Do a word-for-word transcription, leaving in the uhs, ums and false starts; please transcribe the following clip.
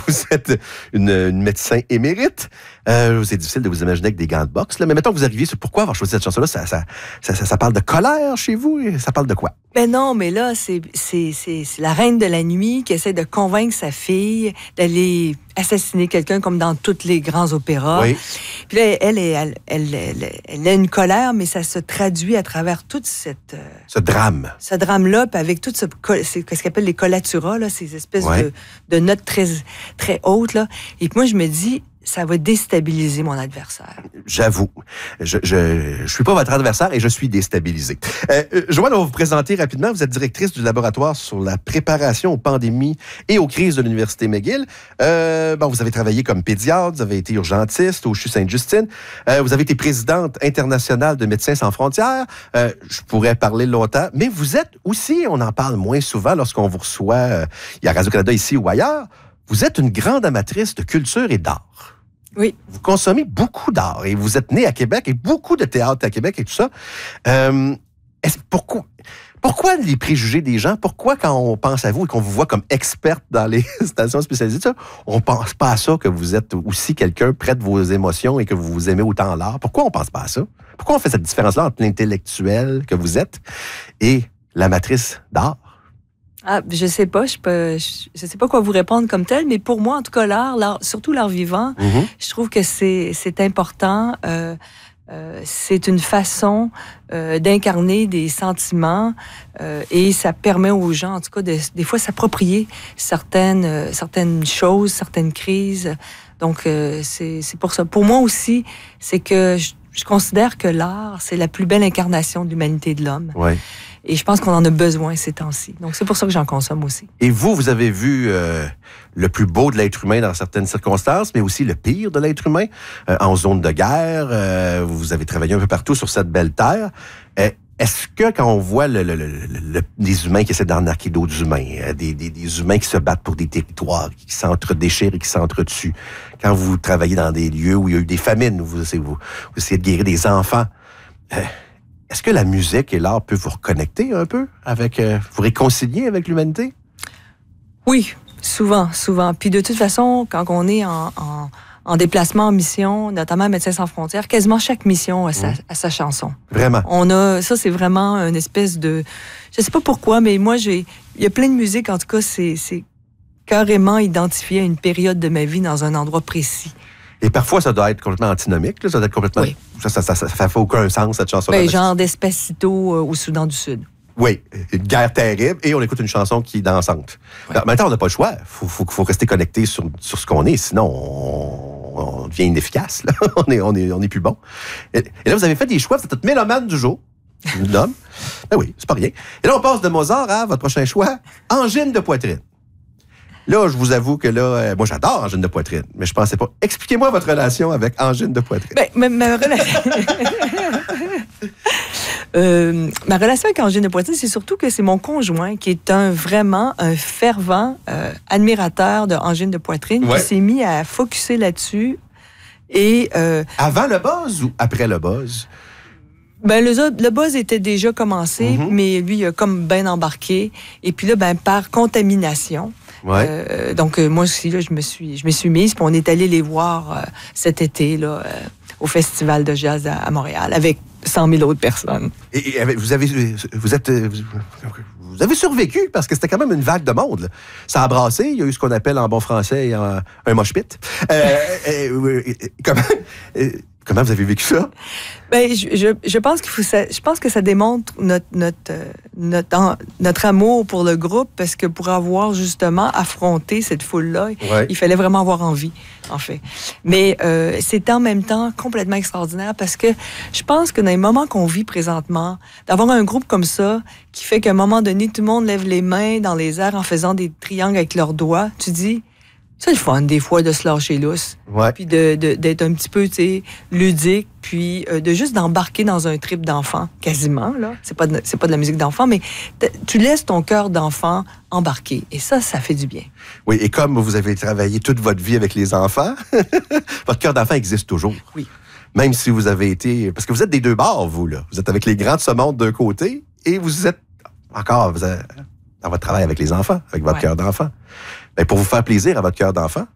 vous êtes une, une médecin émérite. Euh, c'est difficile de vous imaginer avec des gants de boxe, là. Mais mettons que vous arriviez sur pourquoi avoir choisi cette chanson-là, ça, ça, ça, ça, ça parle de colère chez vous? Ça parle de quoi? Ben non, mais là, c'est, c'est, c'est, c'est la reine de la nuit qui essaie de convaincre sa fille d'aller assassiner quelqu'un comme dans tous les grands opéras. Oui. Puis là, elle, elle, elle, elle, elle a une colère, mais ça se traduit à travers toute cette... Euh, ce drame. Ce drame-là, puis avec tout ce, ce qu'on appelle les collatura, là, ces espèces ouais. de, de notes très, très hautes. Là. Et puis moi, je me dis... ça va déstabiliser mon adversaire. J'avoue. Je, je, je suis pas votre adversaire et je suis déstabilisé. Euh, Joanne, on va vous présenter rapidement. Vous êtes directrice du laboratoire sur la préparation aux pandémies et aux crises de l'Université McGill. Euh, bon, vous avez travaillé comme pédiatre, vous avez été urgentiste au C H U Sainte-Justine. Euh, vous avez été présidente internationale de Médecins sans frontières. Euh, je pourrais parler longtemps, mais vous êtes aussi, on en parle moins souvent lorsqu'on vous reçoit, euh, il y a Radio-Canada ici ou ailleurs, vous êtes une grande amatrice de culture et d'art. Oui. Vous consommez beaucoup d'art et vous êtes né à Québec et beaucoup de théâtre à Québec et tout ça. Euh, est-ce, pourquoi, pourquoi les préjugés des gens? Pourquoi quand on pense à vous et qu'on vous voit comme experte dans les stations spécialisées, ça, on ne pense pas à ça que vous êtes aussi quelqu'un près de vos émotions et que vous aimez autant l'art? Pourquoi on ne pense pas à ça? Pourquoi on fait cette différence-là entre l'intellectuel que vous êtes et l'amatrice d'art? Ah, je sais pas, je peux, je, je sais pas quoi vous répondre comme tel, mais pour moi, en tout cas, l'art, l'art surtout l'art vivant, mm-hmm. je trouve que c'est, c'est important. Euh, euh, c'est une façon euh, d'incarner des sentiments euh, et ça permet aux gens, en tout cas, de, des fois, s'approprier certaines, euh, certaines choses, certaines crises. Donc, euh, c'est, c'est pour ça. Pour moi aussi, c'est que je, je considère que l'art, c'est la plus belle incarnation de l'humanité de l'homme. Ouais. Et je pense qu'on en a besoin ces temps-ci. Donc, c'est pour ça que j'en consomme aussi. Et vous, vous avez vu euh, le plus beau de l'être humain dans certaines circonstances, mais aussi le pire de l'être humain euh, en zone de guerre. Euh, vous avez travaillé un peu partout sur cette belle terre. Euh, est-ce que quand on voit le, le, le, le, des humains qui essaient d'arnaquer d'autres humains, euh, des, des, des humains qui se battent pour des territoires, qui s'entre-déchirent et qui s'entretuent, quand vous travaillez dans des lieux où il y a eu des famines, où vous, vous, vous essayez de guérir des enfants... Euh, Est-ce que la musique et l'art peuvent vous reconnecter un peu avec, euh, vous réconcilier avec l'humanité? Oui, souvent, souvent. Puis de toute façon, quand on est en, en, en déplacement, en mission, notamment à Médecins sans frontières, quasiment chaque mission a sa, mmh. a sa chanson. Vraiment? On a, ça, c'est vraiment une espèce de... Je sais pas pourquoi, mais moi, j'ai... Il y a plein de musique, en tout cas, c'est, c'est carrément identifié à une période de ma vie dans un endroit précis. Et parfois, ça doit être complètement antinomique, là, ça doit être complètement... Oui. Ça, ça, ça, ça, ça fait aucun sens, cette chanson-là. Ben, genre Despacito euh, au Soudan du Sud. Oui, une guerre terrible, et on écoute une chanson qui est dansante. Oui. Alors, maintenant, on n'a pas le choix. Il faut, faut, faut rester connecté sur, sur ce qu'on est, sinon on, on devient inefficace. Là. on est, on est, on est plus bon. Et, et là, vous avez fait des choix, vous êtes notre mélomane du jour. Je vous le nomme. Ben oui, c'est pas rien. Et là, on passe de Mozart à votre prochain choix, Angine de poitrine. Là, je vous avoue que là, euh, moi, j'adore angine de poitrine, mais je pensais pas. Expliquez-moi votre relation avec angine de poitrine. Ben, ma, ma relation... euh, ma relation avec angine de poitrine, c'est surtout que c'est mon conjoint qui est un vraiment un fervent euh, admirateur de angine de poitrine, ouais. qui s'est mis à focusser là-dessus. Et, euh, avant le buzz ou après le buzz? Ben, le, le buzz était déjà commencé, mm-hmm. mais lui, il a comme bien embarqué. Et puis là, ben, par contamination... Ouais. Euh, donc, euh, moi aussi, là, je me suis, je me suis mise, puis on est allé les voir euh, cet été, là, euh, au Festival de jazz à, à Montréal, avec cent mille autres personnes. Et, et vous avez, vous êtes, vous, vous avez survécu, parce que c'était quand même une vague de monde, là. Ça a brassé, il y a eu ce qu'on appelle en bon français un, un mosh pit. Euh, euh, euh, comment, euh, comment vous avez vécu ça? Ben, je, je, je pense qu'il faut ça, je pense que ça démontre notre, notre, notre, notre amour pour le groupe, parce que pour avoir justement affronté cette foule-là, ouais. il fallait vraiment avoir envie, en fait. Mais euh, c'était en même temps complètement extraordinaire, parce que je pense que dans les moments qu'on vit présentement, d'avoir un groupe comme ça, qui fait qu'à un moment donné, tout le monde lève les mains dans les airs en faisant des triangles avec leurs doigts, tu dis... C'est le fun, des fois, de se lâcher lousse. Ouais. Puis de, de, d'être un petit peu, tu sais, ludique. Puis euh, de juste d'embarquer dans un trip d'enfant, quasiment, là. C'est pas de, c'est pas de la musique d'enfant, mais tu laisses ton cœur d'enfant embarquer. Et ça, ça fait du bien. Oui, et comme vous avez travaillé toute votre vie avec les enfants, votre cœur d'enfant existe toujours. Oui. Même si vous avez été... Parce que vous êtes des deux bords, vous, là. Vous êtes avec les grands de ce monde d'un côté, et vous êtes encore vous êtes dans votre travail avec les enfants, avec votre ouais. cœur d'enfant. Ben, pour vous faire plaisir à votre cœur d'enfant,